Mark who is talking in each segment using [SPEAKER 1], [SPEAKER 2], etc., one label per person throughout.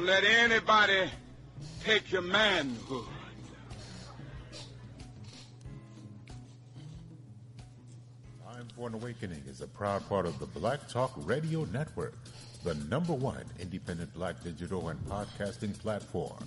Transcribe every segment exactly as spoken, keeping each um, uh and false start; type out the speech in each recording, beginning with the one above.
[SPEAKER 1] let anybody take your manhood.
[SPEAKER 2] Time for an Awakening is a proud part of the Black Talk Radio Network, the number one independent black digital and podcasting platform.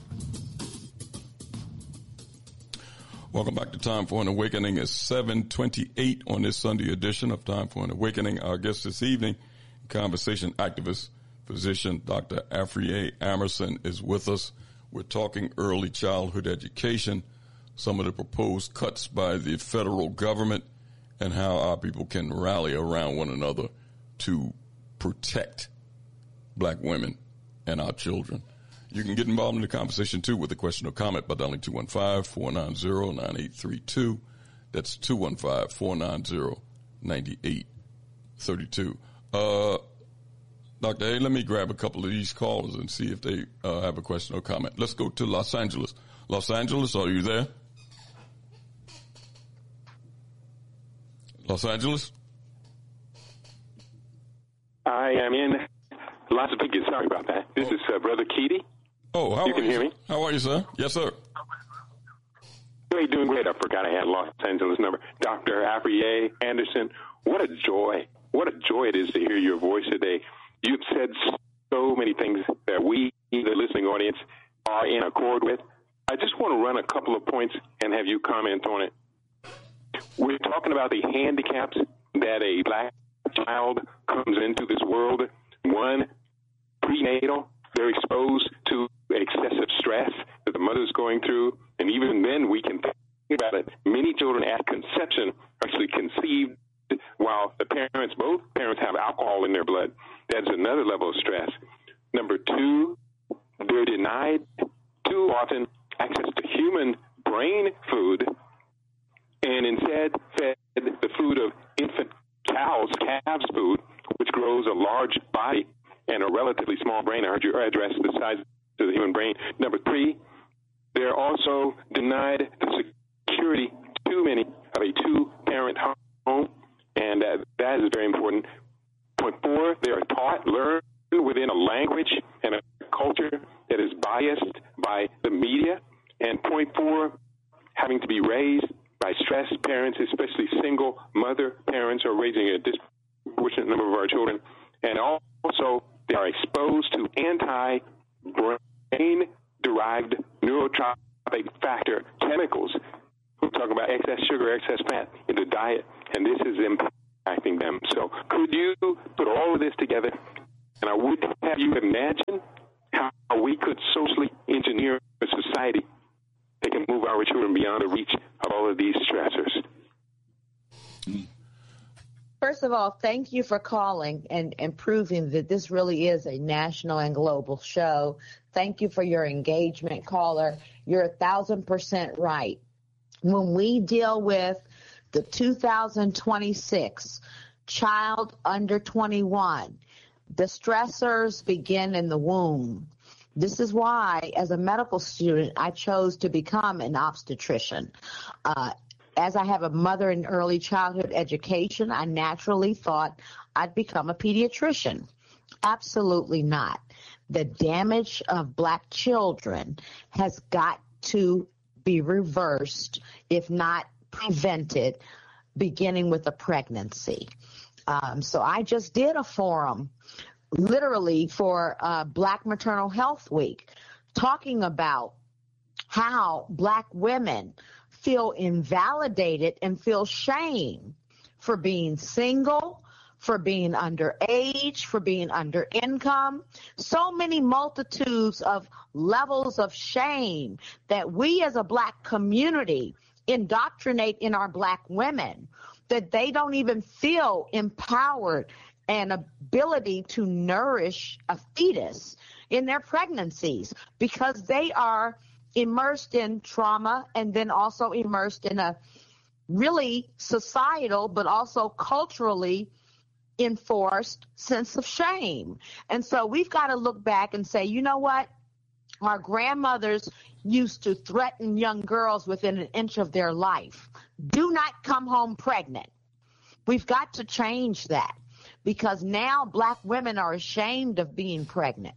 [SPEAKER 3] Welcome back to Time for an Awakening. It's seven twenty-eight on this Sunday edition of Time for an Awakening. Our guest this evening, conversation activist, physician, Doctor Afriye Amerson is with us. We're talking early childhood education, some of the proposed cuts by the federal government, and how our people can rally around one another to protect black women and our children. You can get involved in the conversation, too, with a question or comment by dialing two one five, four nine zero, nine eight three two. That's two one five, four nine zero, nine eight three two. Uh, Doctor A, let me grab a couple of these callers and see if they uh, have a question or comment. Let's go to Los Angeles. Los Angeles, are you there? Los Angeles?
[SPEAKER 4] I am in Las Vegas. Sorry about that. This oh. is uh, Brother Keedy.
[SPEAKER 3] Oh, how
[SPEAKER 4] you
[SPEAKER 3] are
[SPEAKER 4] can
[SPEAKER 3] you?
[SPEAKER 4] hear me?
[SPEAKER 3] How are you, sir? Yes, sir.
[SPEAKER 4] Great, doing great. I forgot I had Los Angeles number. Doctor Afriye Anderson, what a joy. What a joy it is to hear your voice today. You've said so many things that we, the listening audience, are in accord with. I just want to run a couple of points and have you comment on it. We're talking about the handicaps that a black child comes into this world. One, prenatal, they're exposed to excessive stress that the mother's going through. And even then, we can think about it. Many children at conception are actually conceived while the parents, both parents have alcohol in their blood. That's another level of stress. Number two, they're denied too often access to human brain food and instead fed the food of infant cows, calves food, which grows a large body and a relatively small brain. I heard you address the size of the human brain. Number three, they're also denied the security, too many, of a two-parent home, and uh, that is very important. Point four, they are taught, learn within a language and a culture that is biased by the media. And point four, having to be raised by stressed parents, especially single mother parents who are raising a disproportionate number of our children. And also, they are exposed to anti-brain-derived neurotropic factor chemicals. We talk about excess sugar, excess fat in the diet, and this is impacting them. So could you put all of this together? And I would have you imagine how we could socially engineer a society that can move our children beyond the reach of all of these stressors.
[SPEAKER 5] First of all, thank you for calling and, and proving that this really is a national and global show. Thank you for your engagement, caller. You're a thousand percent right. When we deal with the two thousand twenty-six child under twenty-one, the stressors begin in the womb. This is why, as a medical student, I chose to become an obstetrician. Uh, as I have a mother in early childhood education, I naturally thought I'd become a pediatrician. Absolutely not. The damage of black children has got to be reversed, if not prevented, beginning with a pregnancy. Um, so I just did a forum literally for uh, Black Maternal Health Week, talking about how black women feel invalidated and feel shame for being single, for being underage, for being under income. So many multitudes of levels of shame that we as a black community indoctrinate in our black women, that they don't even feel empowered and ability to nourish a fetus in their pregnancies because they are immersed in trauma and then also immersed in a really societal but also culturally enforced sense of shame. And so we've got to look back and say, you know what? Our grandmothers used to threaten young girls within an inch of their life. Do not come home pregnant. We've got to change that because now black women are ashamed of being pregnant.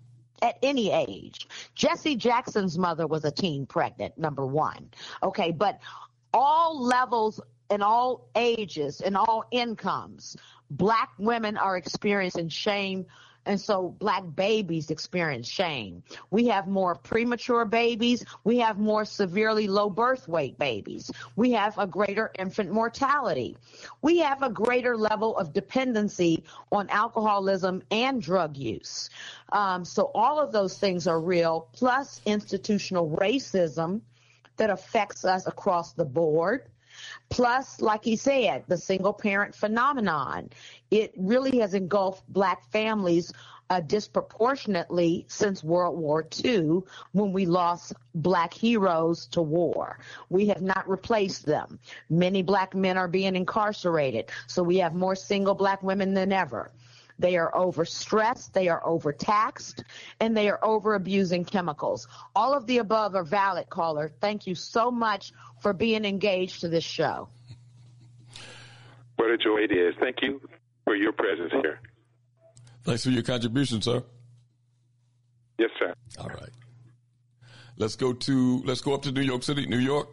[SPEAKER 5] at any age. Jesse Jackson's mother was a teen pregnant, number one. Okay, but all levels and all ages and all incomes, black women are experiencing shame. And so black babies experience shame. We have more premature babies. We have more severely low birth weight babies. We have a greater infant mortality. We have a greater level of dependency on alcoholism and drug use. Um, so all of those things are real, plus institutional racism that affects us across the board. Plus, like he said, the single parent phenomenon. It really has engulfed black families uh, disproportionately since World War Two, when we lost black heroes to war. We have not replaced them. Many black men are being incarcerated, so we have more single black women than ever. They are overstressed, they are overtaxed, and they are overabusing chemicals. All of the above are valid, caller. Thank you so much for being engaged to this show.
[SPEAKER 4] What a joy it is. Thank you for your presence here.
[SPEAKER 3] Thanks for your contribution, sir.
[SPEAKER 4] Yes, sir.
[SPEAKER 3] All right. Let's go to let's go up to New York City, New York.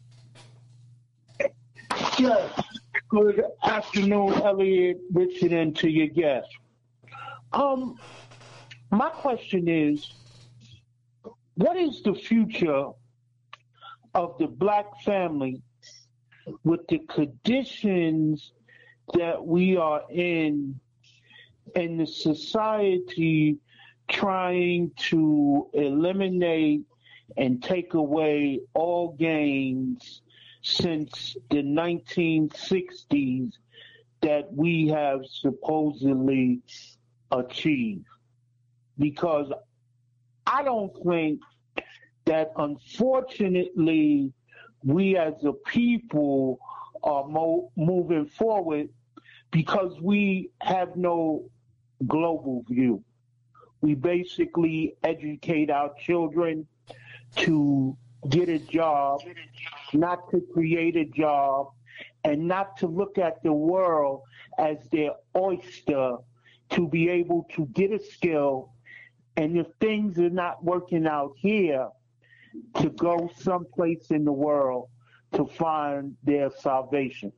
[SPEAKER 6] Yes. Good afternoon, Elliot, Richard, and to your guests. Um, my question is, what is the future of the black family with the conditions that we are in and the society trying to eliminate and take away all gains since the nineteen sixties that we have supposedly achieved? Because I don't think that, unfortunately, we as a people are mo- moving forward because we have no global view. We basically educate our children to get a job, not to create a job, and not to look at the world as their oyster, to be able to get a skill, and if things are not working out here, to go someplace in the world to find their salvation.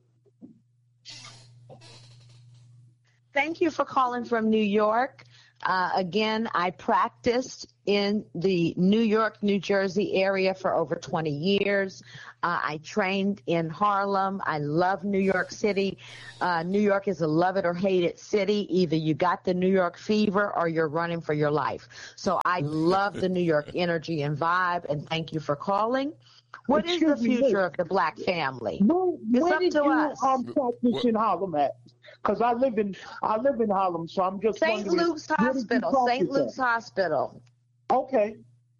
[SPEAKER 5] Thank you for calling from New York. Uh, again, I practiced in the New York, New Jersey area for over twenty years. Uh, I trained in Harlem. I love New York City. Uh, New York is a love it or hate it city. Either you got the New York fever or you're running for your life. So I love the New York energy and vibe, and thank you for calling. What is the future of the black family?
[SPEAKER 6] Where,
[SPEAKER 5] it's
[SPEAKER 6] where
[SPEAKER 5] up
[SPEAKER 6] did
[SPEAKER 5] to
[SPEAKER 6] you
[SPEAKER 5] us.
[SPEAKER 6] um, practice in Harlem at? Because I live in I live in Harlem, so I'm just
[SPEAKER 5] Saint
[SPEAKER 6] wondering.
[SPEAKER 5] Luke's Hospital. Saint Luke's Hospital.
[SPEAKER 6] Okay.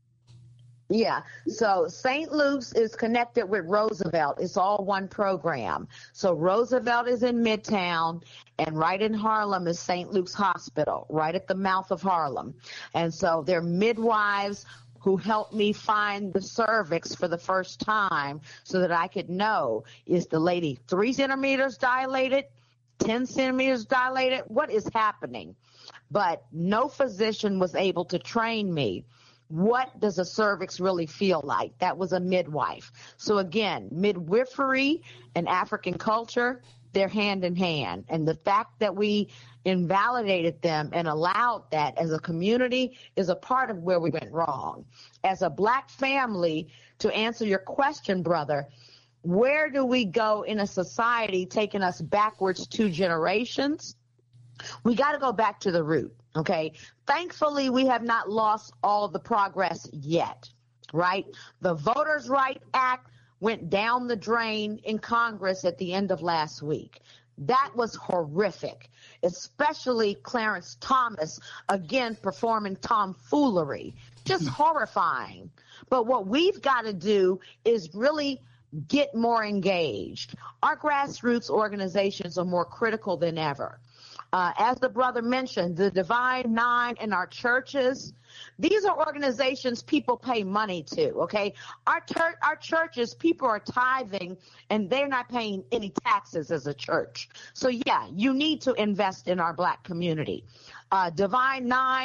[SPEAKER 5] Yeah. So Saint Luke's is connected with Roosevelt. It's all one program. So Roosevelt is in Midtown, and right in Harlem is Saint Luke's Hospital, right at the mouth of Harlem. And so they're midwives who helped me find the cervix for the first time so that I could know, is the lady three centimeters dilated, ten centimeters dilated? What is happening? But no physician was able to train me. What does a cervix really feel like? That was a midwife. So again, midwifery and African culture, they're hand in hand. And the fact that we invalidated them and allowed that as a community is a part of where we went wrong. As a black family, to answer your question, brother, where do we go in a society taking us backwards two generations? We got to go back to the root, okay? Thankfully, we have not lost all the progress yet, right? The Voters' Right Act went down the drain in Congress at the end of last week. That was horrific, especially Clarence Thomas, again, performing tomfoolery. Just horrifying. But what we've got to do is really get more engaged. Our grassroots organizations are more critical than ever. Uh, as the brother mentioned, the Divine Nine in our churches, these are organizations people pay money to, okay? Our, ter- our churches, people are tithing, and they're not paying any taxes as a church. So, yeah, you need to invest in our black community. Uh, Divine Nine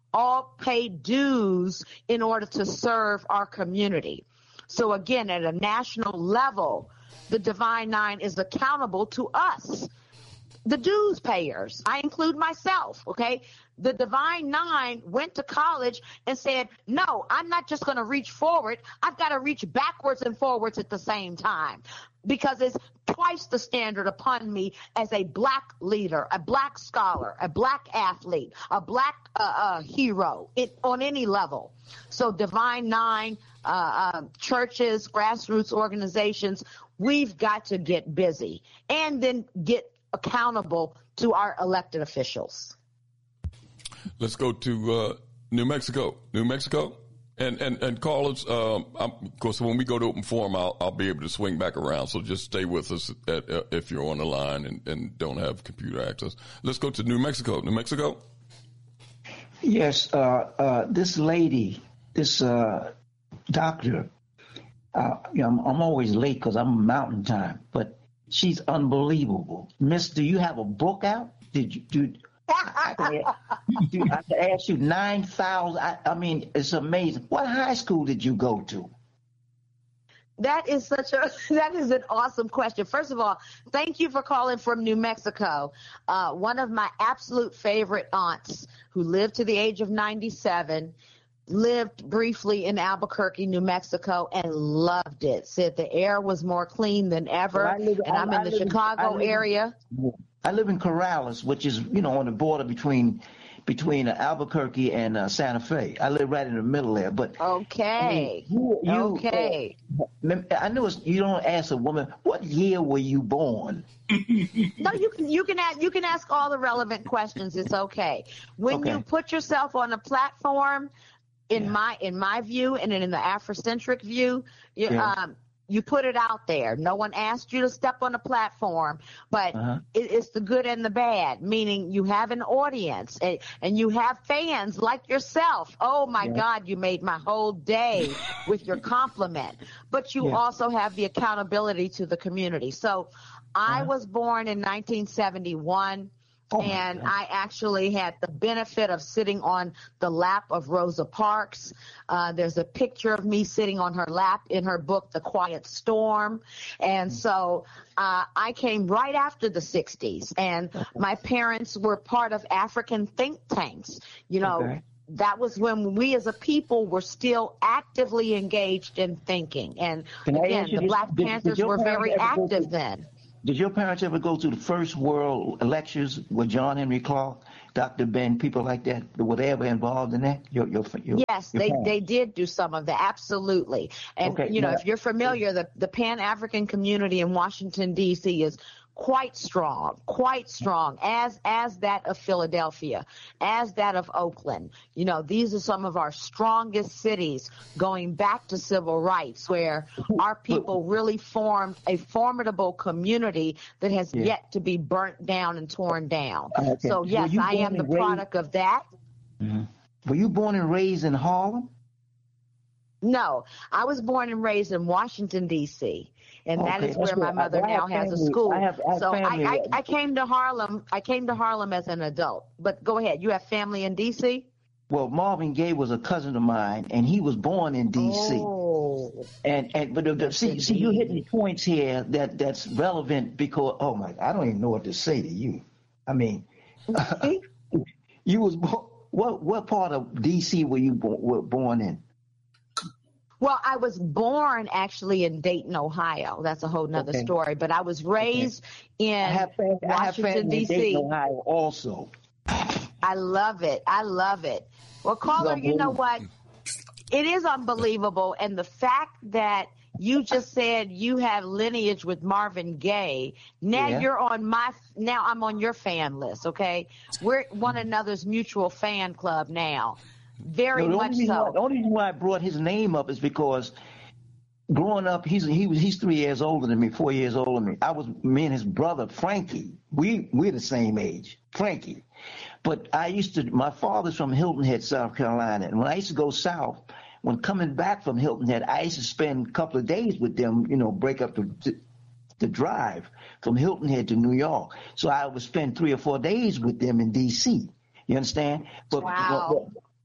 [SPEAKER 5] all pay dues in order to serve our community. So again, at a national level, the Divine Nine is accountable to us, the dues payers. I include myself, okay? The Divine Nine went to college and said, no, I'm not just going to reach forward. I've got to reach backwards and forwards at the same time, because it's twice the standard upon me as a black leader, a black scholar, a black athlete, a black uh, uh, hero it, on any level. So Divine Nine, uh, uh, churches, grassroots organizations, we've got to get busy and then get accountable to our elected officials.
[SPEAKER 3] Let's go to uh, New Mexico. New Mexico. And, and, and callers, um, I'm, of course, when we go to open forum, I'll, I'll be able to swing back around. So just stay with us at, uh, if you're on the line and, and don't have computer access. Let's go to New Mexico. New Mexico?
[SPEAKER 7] Yes, uh, uh, this lady, this uh, doctor, uh, you know, I'm, I'm always late because I'm mountain time, but she's unbelievable. Miss, do you have a book out? Did you do? I can, I can ask you nine thousand. I, I mean, it's amazing. What high school did you go to?
[SPEAKER 5] That is such a that is an awesome question. First of all, thank you for calling from New Mexico. Uh, one of my absolute favorite aunts, who lived to the age of ninety-seven, lived briefly in Albuquerque, New Mexico, and loved it. Said the air was more clean than ever.
[SPEAKER 7] Well, live,
[SPEAKER 5] and I'm
[SPEAKER 7] I,
[SPEAKER 5] in
[SPEAKER 7] I
[SPEAKER 5] the
[SPEAKER 7] live,
[SPEAKER 5] Chicago
[SPEAKER 7] live,
[SPEAKER 5] area.
[SPEAKER 7] I live in Corrales, which is, you know, on the border between between uh, Albuquerque and uh, Santa Fe. I live right in the middle there. But
[SPEAKER 5] okay,
[SPEAKER 7] I mean, you, you,
[SPEAKER 5] okay.
[SPEAKER 7] Uh, I know it's, you don't ask a woman, what year were you born?
[SPEAKER 5] No, you can you can ask you can ask all the relevant questions. It's okay. When
[SPEAKER 7] Okay.
[SPEAKER 5] you put yourself on a platform, in
[SPEAKER 7] Yeah.
[SPEAKER 5] my in my view, and in the Afrocentric view, you,
[SPEAKER 7] Yeah.
[SPEAKER 5] um, you put it out there. No one asked you to step on a platform, but
[SPEAKER 7] Uh-huh.
[SPEAKER 5] it, it's the good and the bad, meaning you have an audience and, and you have fans like yourself. Oh, my
[SPEAKER 7] Yeah.
[SPEAKER 5] God, you made my whole day with your compliment. But you
[SPEAKER 7] Yeah.
[SPEAKER 5] also have the accountability to the community. So I
[SPEAKER 7] Uh-huh.
[SPEAKER 5] was born in nineteen seventy-one.
[SPEAKER 7] Oh, my
[SPEAKER 5] And
[SPEAKER 7] God.
[SPEAKER 5] I actually had the benefit of sitting on the lap of Rosa Parks. Uh, there's a picture of me sitting on her lap in her book, The Quiet Storm. And so uh, I came right after the sixties. And my parents were part of African think tanks. You know,
[SPEAKER 7] Okay.
[SPEAKER 5] that was when we as a people were still actively engaged in thinking. And
[SPEAKER 7] Can I
[SPEAKER 5] again,
[SPEAKER 7] ask you
[SPEAKER 5] the
[SPEAKER 7] this?
[SPEAKER 5] Black
[SPEAKER 7] Did- did
[SPEAKER 5] Panthers
[SPEAKER 7] your
[SPEAKER 5] were
[SPEAKER 7] parents
[SPEAKER 5] very
[SPEAKER 7] ever go
[SPEAKER 5] active
[SPEAKER 7] to-
[SPEAKER 5] then.
[SPEAKER 7] Did your parents ever go to the first world lectures with John Henry Clark, Doctor Ben, people like that? Were they ever involved in that? Your, your, your,
[SPEAKER 5] Yes,
[SPEAKER 7] your
[SPEAKER 5] they,
[SPEAKER 7] parents?
[SPEAKER 5] they did do some of that, absolutely. And,
[SPEAKER 7] Okay,
[SPEAKER 5] you know,
[SPEAKER 7] now-
[SPEAKER 5] if you're familiar, the, the Pan-African community in Washington, D C is quite strong, quite strong, as as that of Philadelphia, as that of Oakland. You know, these are some of our strongest cities going back to civil rights, where our people really formed a formidable community that has
[SPEAKER 7] Yeah.
[SPEAKER 5] yet to be burnt down and torn down.
[SPEAKER 7] Okay.
[SPEAKER 5] So,
[SPEAKER 7] Were
[SPEAKER 5] yes,
[SPEAKER 7] you
[SPEAKER 5] I
[SPEAKER 7] born
[SPEAKER 5] am the
[SPEAKER 7] and raised-
[SPEAKER 5] product of that.
[SPEAKER 7] Were you born and raised in Harlem?
[SPEAKER 5] No, I was born and raised in Washington, D C, and that
[SPEAKER 7] Okay,
[SPEAKER 5] is
[SPEAKER 7] that's
[SPEAKER 5] where my
[SPEAKER 7] where I-
[SPEAKER 5] mother
[SPEAKER 7] well, I
[SPEAKER 5] now
[SPEAKER 7] have
[SPEAKER 5] has a
[SPEAKER 7] family-
[SPEAKER 5] school.
[SPEAKER 7] I have- I have
[SPEAKER 5] so
[SPEAKER 7] family
[SPEAKER 5] I, I,
[SPEAKER 7] there.
[SPEAKER 5] I came to Harlem. I came to Harlem as an adult. But go ahead. You have family in D C?
[SPEAKER 7] Well, Marvin Gaye was a cousin of mine, and he was born in D C.
[SPEAKER 5] Oh,
[SPEAKER 7] And and but the, the, see see you're hitting points here that that's relevant because oh my I don't even know what to say to you. I mean, you was born, what what part of D C were you bo- were born in?
[SPEAKER 5] well, I was born actually in Dayton, Ohio. That's a whole nother
[SPEAKER 7] Okay.
[SPEAKER 5] story. But I was raised in
[SPEAKER 7] I have family, I have
[SPEAKER 5] Washington,
[SPEAKER 7] family in
[SPEAKER 5] D C.
[SPEAKER 7] Dayton, Ohio also.
[SPEAKER 5] I love it. I love it. Well, caller, you know what? It is unbelievable. And the fact that you just said you have lineage with Marvin Gaye, now
[SPEAKER 7] Yeah.
[SPEAKER 5] you're on my, now I'm on your fan list, okay? We're one another's mutual fan club now. Very
[SPEAKER 7] No, the
[SPEAKER 5] much
[SPEAKER 7] only reason why, the
[SPEAKER 5] so.
[SPEAKER 7] only reason why I brought his name up is because growing up, he's he was he's three years older than me, four years older than me. I was me and his brother Frankie. We we're the same age, Frankie. But I used to. My father's from Hilton Head, South Carolina, and when I used to go south, when coming back from Hilton Head, I used to spend a couple of days with them. You know, break up the the drive from Hilton Head to New York. So I would spend three or four days with them in D C. You understand? But
[SPEAKER 5] Wow.
[SPEAKER 7] but,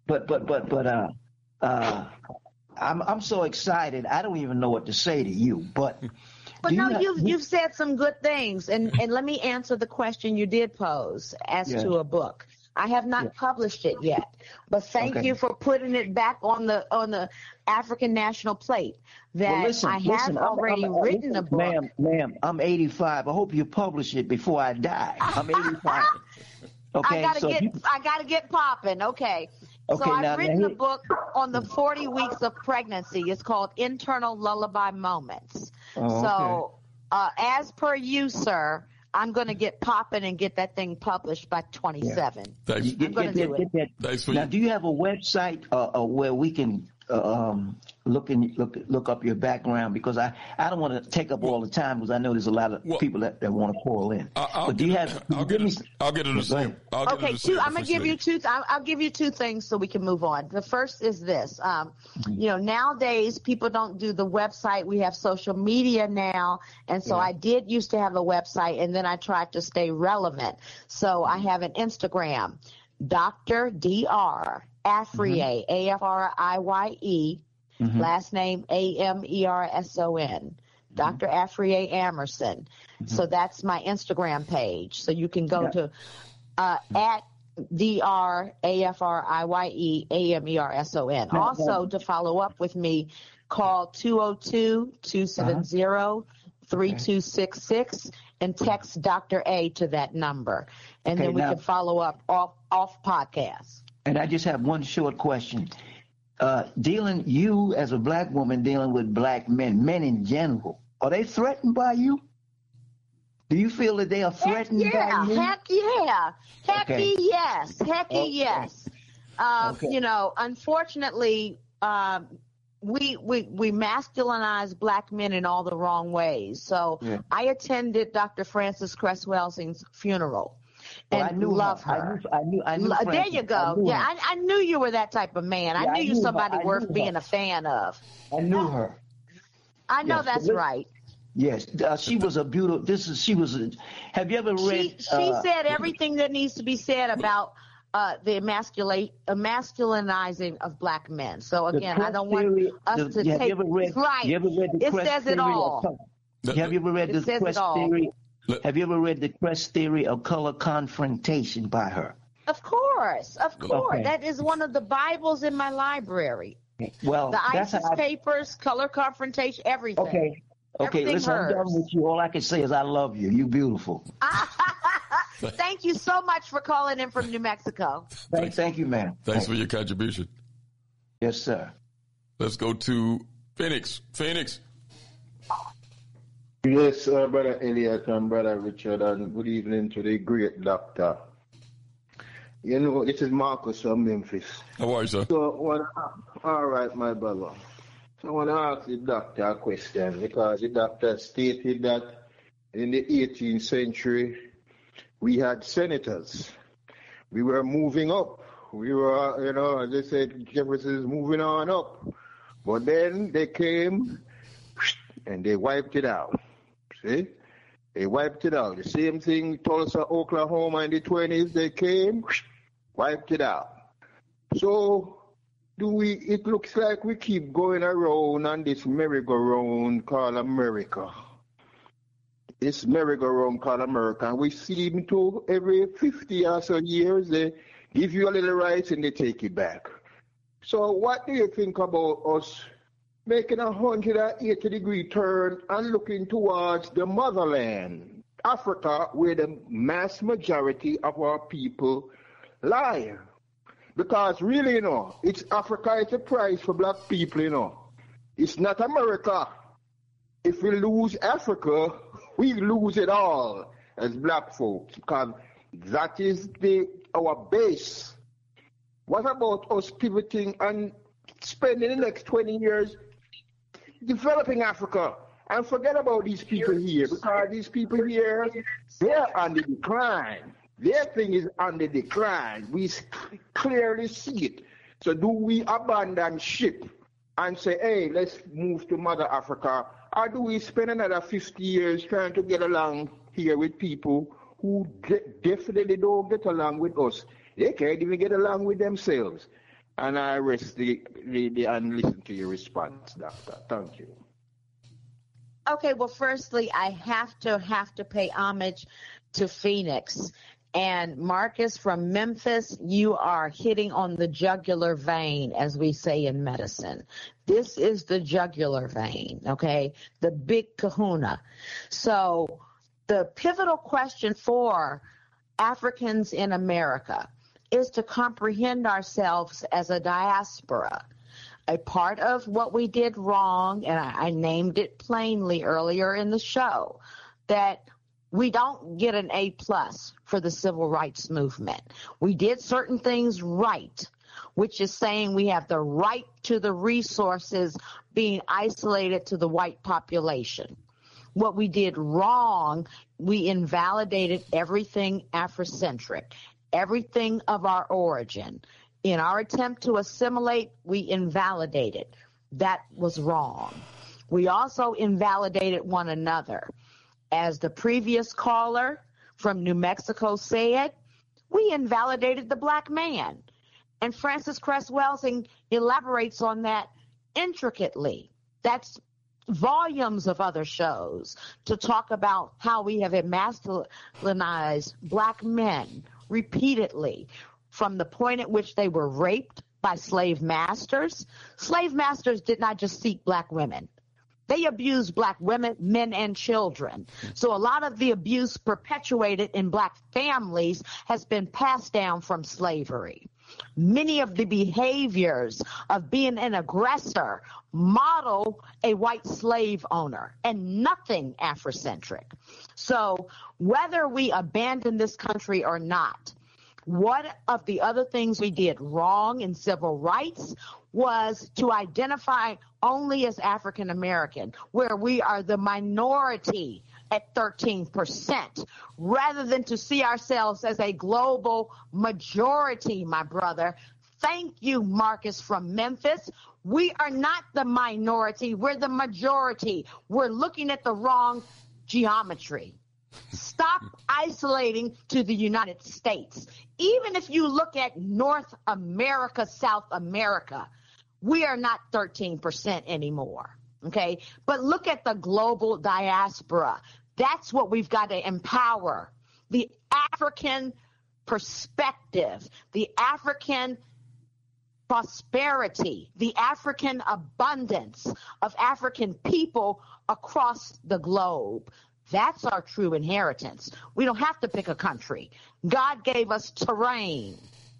[SPEAKER 7] but but but but uh uh I'm I'm so excited. I don't even know what to say to you. But
[SPEAKER 5] but
[SPEAKER 7] do
[SPEAKER 5] no,
[SPEAKER 7] you have,
[SPEAKER 5] you've you've said some good things, and and let me answer the question you did pose as
[SPEAKER 7] Yeah.
[SPEAKER 5] to a book. I have not
[SPEAKER 7] Yeah.
[SPEAKER 5] published it yet, but thank
[SPEAKER 7] Okay.
[SPEAKER 5] you for putting it back on the on the African national plate. That
[SPEAKER 7] well, listen,
[SPEAKER 5] I have
[SPEAKER 7] listen, I'm-
[SPEAKER 5] already
[SPEAKER 7] I'm, uh,
[SPEAKER 5] written
[SPEAKER 7] listen,
[SPEAKER 5] a book.
[SPEAKER 7] Ma'am, ma'am, I'm eighty-five. I hope you publish it before I die. I'm eighty-five. Okay,
[SPEAKER 5] I gotta
[SPEAKER 7] so
[SPEAKER 5] get
[SPEAKER 7] you,
[SPEAKER 5] I gotta get popping. Okay.
[SPEAKER 7] Okay,
[SPEAKER 5] so I've
[SPEAKER 7] now- now
[SPEAKER 5] written a
[SPEAKER 7] here-
[SPEAKER 5] book on the forty weeks of pregnancy. It's called Internal Lullaby Moments.
[SPEAKER 7] Oh,
[SPEAKER 5] so uh, as per you, sir, I'm gonna get popping and get that thing published by twenty-seven.
[SPEAKER 3] Thanks.
[SPEAKER 7] you get,
[SPEAKER 5] I'm gonna
[SPEAKER 7] get,
[SPEAKER 5] do
[SPEAKER 7] get,
[SPEAKER 5] it.
[SPEAKER 7] get that.
[SPEAKER 3] Thanks for
[SPEAKER 7] Now,
[SPEAKER 3] you.
[SPEAKER 7] do you have a website uh, uh, where we can uh, um, look in, look look up your background? Because I, I don't want to take up all the time because I know there's a lot of
[SPEAKER 3] Well-
[SPEAKER 7] people that, that want to call in.
[SPEAKER 3] I- I'll
[SPEAKER 7] but do
[SPEAKER 3] get
[SPEAKER 7] you
[SPEAKER 3] it-
[SPEAKER 7] have?
[SPEAKER 3] I'll
[SPEAKER 7] give
[SPEAKER 3] get
[SPEAKER 7] me
[SPEAKER 3] it. I'll get it to
[SPEAKER 7] Go
[SPEAKER 3] see.
[SPEAKER 7] ahead.
[SPEAKER 3] I'll get
[SPEAKER 5] Okay,
[SPEAKER 3] it to see
[SPEAKER 5] two.
[SPEAKER 3] it
[SPEAKER 5] I'm gonna give you two. I'll, I'll give you two things so we can move on. The first is this. Um, you know, nowadays people don't do the website. We have social media now, and so
[SPEAKER 7] Yeah.
[SPEAKER 5] I did used to have a website, and then I tried to stay relevant. So I have an Instagram, Doctor D R Afriye, A F R I Y E,
[SPEAKER 7] Mhm.
[SPEAKER 5] last name A M E R S O N. Doctor Afriye Amerson. So that's my Instagram page. So you can go
[SPEAKER 7] Yeah.
[SPEAKER 5] to uh, at D R A F R I Y E A M E R S O N.
[SPEAKER 7] Now,
[SPEAKER 5] Also,
[SPEAKER 7] now-
[SPEAKER 5] to follow up with me, call two oh two, two seven zero, three two six six and text Doctor A to that number. And
[SPEAKER 7] Okay,
[SPEAKER 5] then we
[SPEAKER 7] now-
[SPEAKER 5] can follow up off, off podcast.
[SPEAKER 7] And I just have one short question. Uh, dealing you as a black woman dealing with black men, men in general, are they threatened by you? Do you feel that they are
[SPEAKER 5] Heck
[SPEAKER 7] threatened
[SPEAKER 5] yeah,
[SPEAKER 7] by you?
[SPEAKER 5] heck yeah, hecky
[SPEAKER 7] Okay.
[SPEAKER 5] yes, hecky
[SPEAKER 7] Okay.
[SPEAKER 5] yes. Um,
[SPEAKER 7] Okay.
[SPEAKER 5] You know, unfortunately, um, we we we masculinize black men in all the wrong ways. So
[SPEAKER 7] Yeah.
[SPEAKER 5] I attended Doctor Frances Cress Welsing's funeral,
[SPEAKER 7] Well,
[SPEAKER 5] and
[SPEAKER 7] I knew
[SPEAKER 5] love
[SPEAKER 7] her.
[SPEAKER 5] her.
[SPEAKER 7] I knew, I knew, I knew
[SPEAKER 5] Lo- there
[SPEAKER 7] Frances.
[SPEAKER 5] you
[SPEAKER 7] I
[SPEAKER 5] go.
[SPEAKER 7] knew
[SPEAKER 5] Yeah,
[SPEAKER 7] her.
[SPEAKER 5] I, I knew you were that type of man. I
[SPEAKER 7] Yeah, I
[SPEAKER 5] knew you
[SPEAKER 7] knew her.
[SPEAKER 5] somebody
[SPEAKER 7] I knew
[SPEAKER 5] worth
[SPEAKER 7] her.
[SPEAKER 5] being a fan of.
[SPEAKER 7] I knew her.
[SPEAKER 5] I know
[SPEAKER 7] Yes,
[SPEAKER 5] that's
[SPEAKER 7] but-
[SPEAKER 5] right.
[SPEAKER 7] Yes, uh, she was a beautiful. This is she was. A, have you ever
[SPEAKER 5] She
[SPEAKER 7] read?
[SPEAKER 5] she
[SPEAKER 7] uh,
[SPEAKER 5] said everything that needs to be said about uh, the emasculate uh, masculinizing of black men. So
[SPEAKER 7] the
[SPEAKER 5] again, I
[SPEAKER 7] Crest
[SPEAKER 5] don't want
[SPEAKER 7] theory,
[SPEAKER 5] us
[SPEAKER 7] the-
[SPEAKER 5] to
[SPEAKER 7] have
[SPEAKER 5] take
[SPEAKER 7] you ever read?
[SPEAKER 5] right.
[SPEAKER 7] You ever read the
[SPEAKER 5] It
[SPEAKER 7] Crest
[SPEAKER 5] says it
[SPEAKER 7] theory of
[SPEAKER 5] all.
[SPEAKER 7] color?
[SPEAKER 3] Let-
[SPEAKER 7] Have you ever read
[SPEAKER 5] It
[SPEAKER 7] the
[SPEAKER 5] says it
[SPEAKER 7] Crest
[SPEAKER 5] all.
[SPEAKER 7] theory?
[SPEAKER 3] Let-
[SPEAKER 7] Have you ever read the Crest theory of color confrontation by her?
[SPEAKER 5] Of course, of course.
[SPEAKER 7] Okay.
[SPEAKER 5] That is one of the Bibles in my library.
[SPEAKER 7] Well,
[SPEAKER 5] The
[SPEAKER 7] that's
[SPEAKER 5] ISIS
[SPEAKER 7] how I,
[SPEAKER 5] papers, color confrontation, everything.
[SPEAKER 7] okay. Okay,
[SPEAKER 5] Everything
[SPEAKER 7] listen, I'm done
[SPEAKER 5] hers.
[SPEAKER 7] with you. All I can say is I love you. You beautiful.
[SPEAKER 5] Thank you so much for calling in from New Mexico.
[SPEAKER 7] Thank, thank you, man.
[SPEAKER 3] Thanks for your contribution.
[SPEAKER 7] Yes, sir.
[SPEAKER 3] Let's go to Phoenix. Phoenix.
[SPEAKER 8] Yes, uh, Brother Elliot and Brother Richard, and good evening to the great doctor. You know, this is Marcus from Memphis.
[SPEAKER 3] How are you, sir?
[SPEAKER 8] So, what, all right, my brother. So I want to ask the doctor a question because the doctor stated that in the eighteenth century we had senators. We were moving up. We were, you know, as they said, Jefferson is moving on up. But then they came and they wiped it out. See? They wiped it out. The same thing, Tulsa, Oklahoma in the twenties, they came, wiped it out. So, do we, it looks like we keep going around on this merry-go-round called America. This merry-go-round called America. And we seem to, every fifty or so years, they give you a little rights and they take it back. So what do you think about us making a one hundred eighty degree turn and looking towards the motherland, Africa, where the mass majority of our people lie? Because really, you know, it's Africa, it's a prize for black people, you know. It's not America. If we lose Africa, we lose it all as black folks, because that is the our base. What about us pivoting and spending the next twenty years developing Africa and forget about these people here, because these people here, they're on the decline. Their thing is on the decline. We clearly see it. So do we abandon ship and say, hey, let's move to Mother Africa? Or do we spend another fifty years trying to get along here with people who de- definitely don't get along with us? They can't even get along with themselves. And I rest the, the, the and listen to your response, Doctor. Thank you.
[SPEAKER 5] Okay, well, firstly, I have to have to pay homage to Phoenix. And Marcus from Memphis, you are hitting on the jugular vein, as we say in medicine. This is the jugular vein, okay? The big kahuna. So the pivotal question for Africans in America is to comprehend ourselves as a diaspora. A part of what we did wrong, and I, I named it plainly earlier in the show, that we don't get an A plus for the civil rights movement. We did certain things right, which is saying we have the right to the resources being isolated to the white population. What we did wrong, we invalidated everything Afrocentric, everything of our origin. In our attempt to assimilate, we invalidated. That was wrong. We also invalidated one another. As the previous caller from New Mexico said, we invalidated the black man. And Frances Cress Welsing elaborates on that intricately. That's volumes of other shows to talk about how we have emasculinized black men repeatedly from the point at which they were raped by slave masters. Slave masters did not just seek black women. They abused black women, men, and children. So a lot of the abuse perpetuated in black families has been passed down from slavery. Many of the behaviors of being an aggressor model a white slave owner and nothing Afrocentric. So whether we abandon this country or not, one of the other things we did wrong in civil rights was to identify only as African American, where we are the minority at thirteen percent, rather than to see ourselves as a global majority, my brother. Thank you, Marcus from Memphis. We are not the minority. We're the majority. We're looking at the wrong geometry. Stop isolating to the United States. Even if you look at North America, South America, we are not thirteen percent anymore, okay? But look at the global diaspora. That's what we've got to empower. The African perspective, the African prosperity, the African abundance of African people across the globe. That's our true inheritance. We don't have to pick a country. God gave us terrain.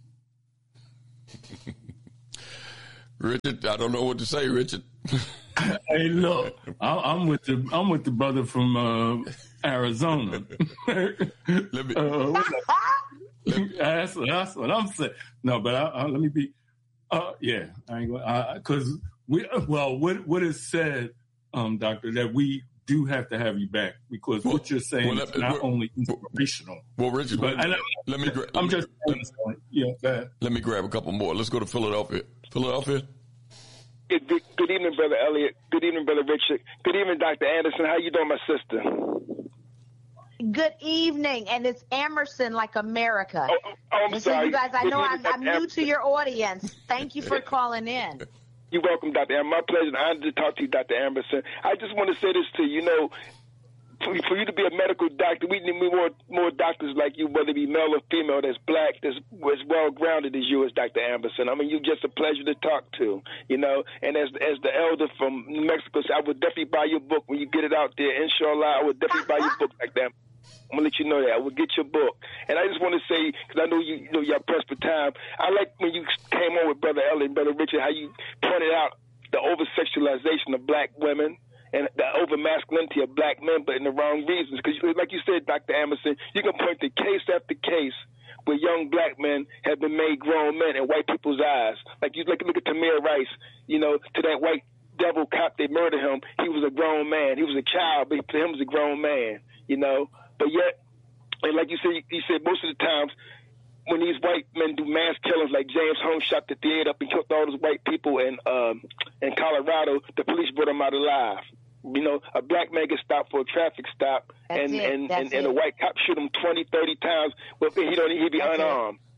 [SPEAKER 3] Richard, I don't know what to say, Richard.
[SPEAKER 9] Hey, look, I'm with the I'm with the brother from uh, Arizona.
[SPEAKER 3] Let me,
[SPEAKER 9] uh, that's, that's what I'm saying. No, but I, I, let me be. Uh, yeah, I ain't going because we. Well, what what is said, um, Doctor, that we do have to have you back because well, what you're saying well, is not well, only inspirational.
[SPEAKER 3] Well, Richard,
[SPEAKER 9] but
[SPEAKER 3] let,
[SPEAKER 9] I,
[SPEAKER 3] let me. Gra-
[SPEAKER 9] I'm
[SPEAKER 3] let
[SPEAKER 9] just.
[SPEAKER 3] Me,
[SPEAKER 9] let, yeah, let,
[SPEAKER 3] let me grab a couple more. Let's go to Philadelphia. Philadelphia.
[SPEAKER 10] Good, good evening, Brother Elliott. Good evening, Brother Richard. Good evening, Doctor Anderson. How you doing, my sister?
[SPEAKER 5] Good evening, and it's Emerson like America.
[SPEAKER 10] Oh, oh I'm
[SPEAKER 5] and
[SPEAKER 10] sorry.
[SPEAKER 5] So you guys, I
[SPEAKER 10] good
[SPEAKER 5] know
[SPEAKER 10] evening,
[SPEAKER 5] I'm, I'm new to your audience. Thank you for calling in.
[SPEAKER 10] You're welcome, Doctor Anderson. My pleasure and honor to talk to you, Doctor Anderson. I just want to say this to you. You know, for, for you to be a medical doctor, we need more more doctors like you, whether it be male or female, that's black, that's as well grounded as you, as Doctor Anderson. I mean, you're just a pleasure to talk to, you know. And as as the elder from New Mexico said, I would definitely buy your book when you get it out there. Inshallah, I would definitely buy your book like that. I'm gonna let you know that. I will get your book. And I just want to say, because I know you, you know you're pressed for time, I like when you came on with Brother Elliott and Brother Richard, how you pointed out the over-sexualization of black women and the over-masculinity of black men, but in the wrong reasons. Because like you said, Doctor Emerson, you can point to case after case where young black men have been made grown men in white people's eyes. Like you like look at Tamir Rice, you know, to that white devil cop, they murdered him. He was a grown man. He was a child, but to him was a grown man, you know. But yet, and like you said, you said most of the times when these white men do mass killings, like James Holmes shot the theater up and killed all those white people in um, in Colorado, the police brought him out alive. You know, a black man gets stopped for a traffic stop,
[SPEAKER 5] That's
[SPEAKER 10] and,
[SPEAKER 5] it.
[SPEAKER 10] and,
[SPEAKER 5] That's
[SPEAKER 10] and, and a white cop shoot him twenty, thirty times, but he don't he'd be
[SPEAKER 5] That's
[SPEAKER 10] unarmed.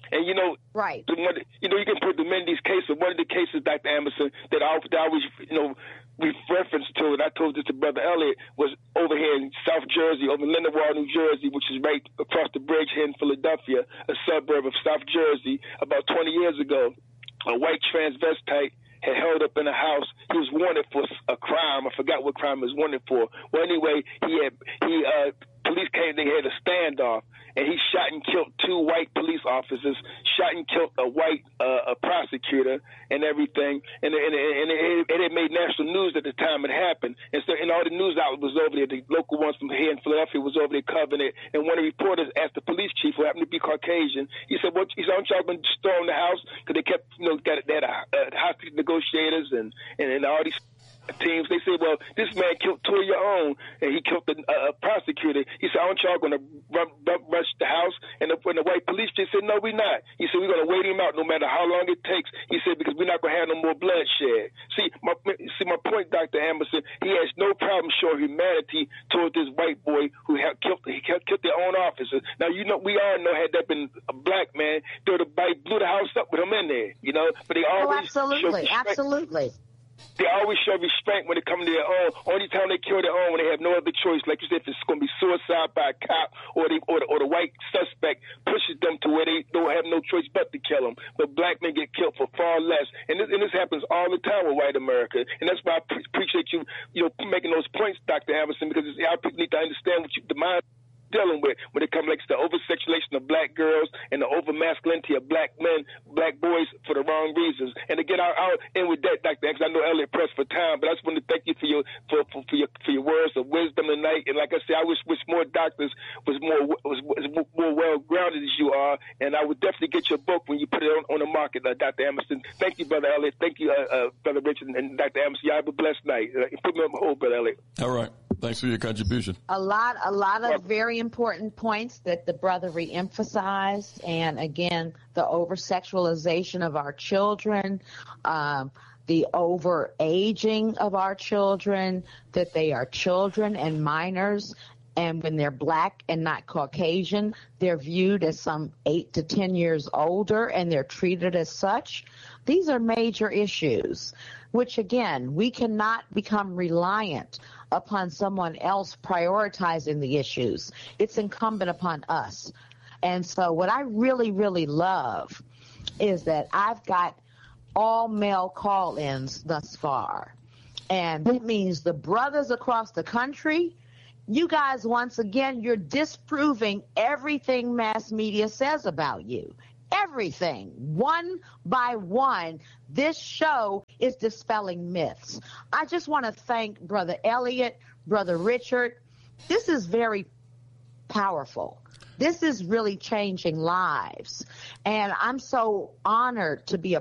[SPEAKER 10] And, you know,
[SPEAKER 5] right.
[SPEAKER 10] the one, you know, you can put the many of these cases. One of the cases, Doctor Anderson, that I, that I always, you know, we referenced to, and I told this to Brother Elliott, was over here in South Jersey, over in Lindwall, New Jersey, which is right across the bridge here in Philadelphia, a suburb of South Jersey. About twenty years ago, a white transvestite had held up in a house. He was wanted for a crime. I forgot what crime he was wanted for. Well, anyway, he had he uh, police came. They had a standoff, and he shot and killed two white police officers. Shot and killed a white uh, a prosecutor and everything. And and, and it, it had made national news at the time it happened. And so, and all the news outlets was over there. The local ones from here in Philadelphia was over there covering it. And one of the reporters asked the police chief, who happened to be Caucasian, he said, "What? He said, aren't y'all going to storm the house?" Because they kept, you know, got they had a, a hostage negotiators and, and and all these teams. They said, "Well, this man killed two of your own, and he killed a uh, prosecutor." He said, "Aren't y'all going to rush the house?" And the, when the white police chief said, "No, we're not." He said, "We're going to wait him out no matter how long it takes." He said, "Because we're not going to have no more bloodshed." See, my see my point, Doctor Anderson. He has no problem showing humanity towards this white boy who had killed he killed their own officer. Now, you know, we all know, had that been a black man, they would have blew the house up with him in there, you know. But they always
[SPEAKER 5] oh, absolutely, absolutely.
[SPEAKER 10] They always show restraint when it comes to their own. Only time they kill their own when they have no other choice. Like you said, if it's going to be suicide by a cop or the, or the, or the white suspect pushes them to where they don't have no choice but to kill them. But black men get killed for far less. And this, and this happens all the time with white America. And that's why I pre- appreciate you, you know, making those points, Doctor Anderson, because it's, our people need to understand what you, the mind dealing with when it comes like the over-sexualization of black girls and the over-masculinity of black men, black boys for the wrong reasons. And again, I'll, I'll end with that, Doctor Anderson. I know Elliot pressed for time, but I just want to thank you for your for, for, for your for your words of wisdom tonight. And like I said, I wish wish more doctors was more was, was more well-grounded as you are. And I would definitely get your book when you put it on, on the market, uh, Doctor Anderson. Thank you, Brother Elliot. Thank you, uh, uh, Brother Richard and Doctor Anderson. Y'all have a blessed night. Uh, put me on hold, Brother Elliot.
[SPEAKER 3] All right. Thanks for your contribution.
[SPEAKER 5] A lot, a lot of very important points that the brother reemphasized, and again, the over-sexualization of our children, um, the over-aging of our children, that they are children and minors, and when they're black and not Caucasian, they're viewed as some eight to ten years older, and they're treated as such. These are major issues, which again, we cannot become reliant upon someone else prioritizing the issues. It's incumbent upon us. And so what I really, really love is that I've got all male call-ins thus far. And that means the brothers across the country, you guys, once again, you're disproving everything mass media says about you. Everything, one by one. This show is dispelling myths. I just want to thank Brother Elliot, Brother Richard. This is very powerful. This is really changing lives. And I'm so honored to be a